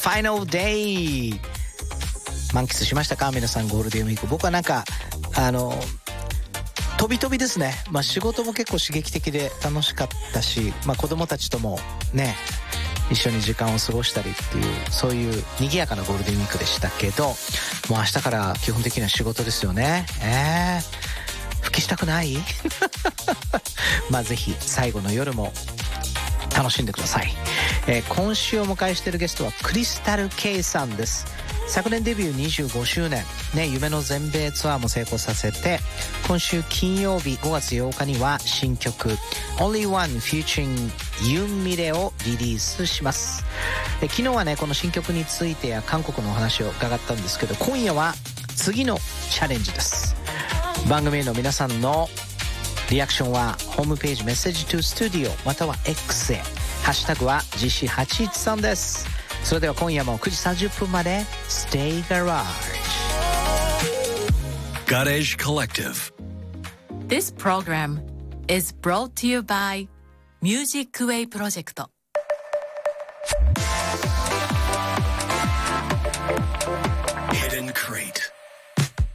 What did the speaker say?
final day 満喫しましたか皆さん。ゴールデンウィーク、僕はなんか飛び飛びですね。仕事も結構刺激的で楽しかったし、子供たちともね一緒に時間を過ごしたりっていう、そういう賑やかなゴールデンウィークでしたけど、もう明日から基本的には仕事ですよね。復帰したくないぜひ最後の夜も楽しんでください。今週お迎えしているゲストはクリスタル K さんです。昨年デビュー25周年、夢の全米ツアーも成功させて、今週金曜日5月8日には新曲 Only One Featuring ユンミレをリリースします。昨日はこの新曲についてや韓国のお話を伺ったんですけど、今夜は次のチャレンジです。番組への皆さんのリアクションはホームページメッセージトゥスタジオまたは X へ、ハッシュタグは GC813 です。それでは今夜も9時30分まで Stay Garage Garage Collective. This program is brought to you by Music Way Project.